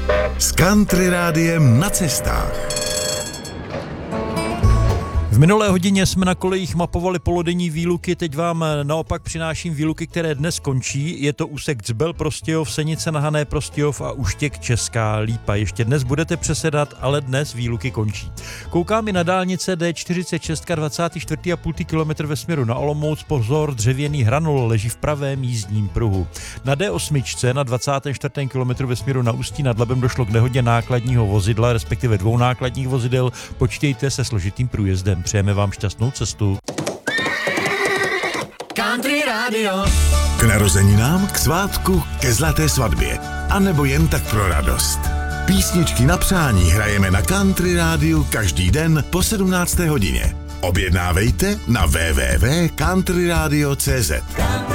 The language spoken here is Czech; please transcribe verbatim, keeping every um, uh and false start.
S Country Rádiem na cestách. V minulé hodině jsme na kolejích mapovali polodenní výluky, teď vám naopak přináším výluky, které dnes končí. Je to úsek Dzbel Prostějov, Senice na Hané Prostějov a Uštěk Česká Lípa. Ještě dnes budete přesedat, ale dnes výluky končí. Koukám i na dálnice D čtyřicet šest, dvacátý čtvrtý a půl kilometr ve směru na Olomouc, pozor, dřevěný hranol leží v pravém jízdním pruhu. Na D osm na dvacátém čtvrtém kilometru ve směru na Ústí nad Labem došlo k nehodě nákladního vozidla, respektive dvou nákladních vozidel. Počítejte se složitým průjezdem. Přejeme vám šťastnou cestu. Country Radio. K narozeninám, k svátku, ke zlaté svatbě. A nebo jen tak pro radost. Písničky na přání hrajeme na Country Rádiu každý den po sedmnácté hodině. Objednávejte na w w w tečka country radio tečka c z.